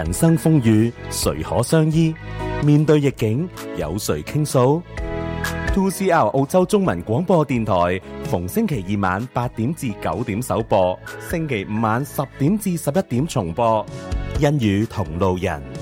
人生風雨誰可相依？面對逆境有誰傾訴？2CR 澳洲中文廣播電台逢星期二晚8點至9點首播，星期五晚10點至11點重播。因與同路人。